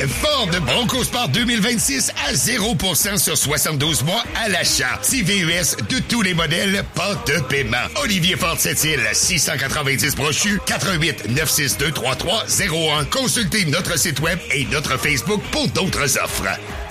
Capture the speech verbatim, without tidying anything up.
Ford Bronco Sport deux mille vingt-six à zéro pour cent sur soixante-douze mois à l'achat. C V U S de tous les modèles, pas de paiement. Olivier Ford Sept-Îles, six cent quatre-vingt-dix Brochu, quatre un huit neuf six deux trois trois zéro un. Consultez notre site web et notre Facebook pour d'autres offres.